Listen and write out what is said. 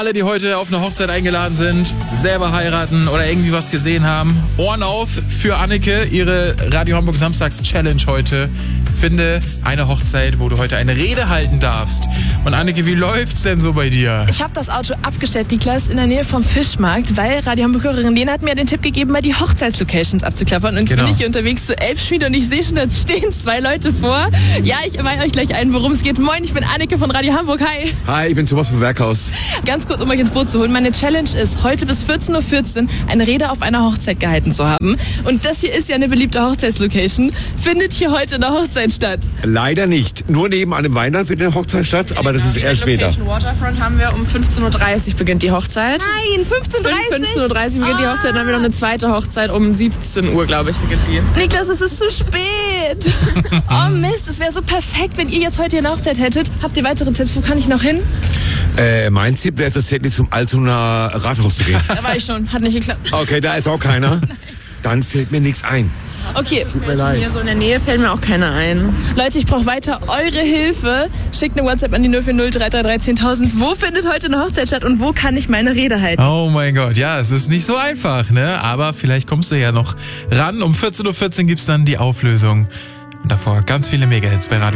alle, die heute auf eine Hochzeit eingeladen sind, selber heiraten oder irgendwie was gesehen haben, Ohren auf für Anneke, ihre Radio Hamburg Samstags Challenge heute. Finde eine Hochzeit, wo du heute eine Rede halten darfst. Und Anneke, wie läuft's denn so bei dir? Ich habe das Auto abgestellt, Niklas, in der Nähe vom Fischmarkt, weil Radio Hamburg-Hörerin Lena hat mir den Tipp gegeben, mal die Hochzeitslocations abzuklappern. Und jetzt bin ich hier unterwegs zu Elbschmied und ich sehe schon, jetzt stehen 2 Leute vor. Ja, ich weihe euch gleich ein, worum es geht. Moin, ich bin Anneke von Radio Hamburg. Hi. Hi, ich bin Thomas vom Werkhaus. Ganz kurz, um euch ins Boot zu holen. Meine Challenge ist, heute bis 14:14 Uhr eine Rede auf einer Hochzeit gehalten zu haben. Und das hier ist ja eine beliebte Hochzeitslocation. Findet hier heute eine Hochzeit statt? Leider nicht. Nur neben einem Weinland findet eine Hochzeit statt, aber das ist erst später. Location Waterfront haben wir um 15:30 Uhr beginnt die Hochzeit. Nein, 15:30 Uhr? 15:30 Uhr beginnt die Hochzeit, dann haben wir noch eine zweite Hochzeit um 17 Uhr, glaube ich, beginnt die. Niklas, es ist zu spät. Oh Mist, es wäre so perfekt, wenn ihr jetzt heute hier eine Hochzeit hättet. Habt ihr weitere Tipps? Wo kann ich noch hin? Mein Tipp wäre tatsächlich zum Altonaer Rathaus zu gehen. Da war ich schon, hat nicht geklappt. Okay, da ist auch keiner. Dann fällt mir nichts ein. Okay. Tut mir leid. Hier so in der Nähe fällt mir auch keiner ein. Leute, ich brauche weiter eure Hilfe. Schickt eine WhatsApp an die 040 333 10.000. Wo findet heute eine Hochzeit statt und wo kann ich meine Rede halten? Oh mein Gott, ja, es ist nicht so einfach, ne? Aber vielleicht kommst du ja noch ran. Um 14:14 Uhr gibt's dann die Auflösung. Und davor ganz viele Mega-Hits bei Radio.